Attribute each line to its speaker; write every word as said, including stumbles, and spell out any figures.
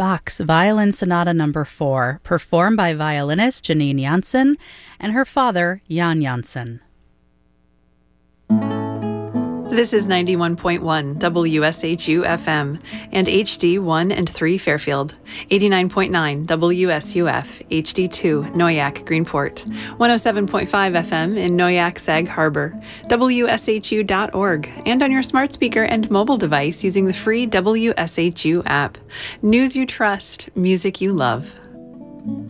Speaker 1: Bach's Violin Sonata Number four, performed by violinist Janine Janssen and her father, Jan Janssen.
Speaker 2: This is ninety-one point one W S H U F M and H D one and three Fairfield, eighty-nine point nine W S U F, H D two Noyak Greenport, one oh seven point five F M in Noyak Sag Harbor, W S H U dot org, and on your smart speaker and mobile device using the free W S H U app. News you trust, music you love.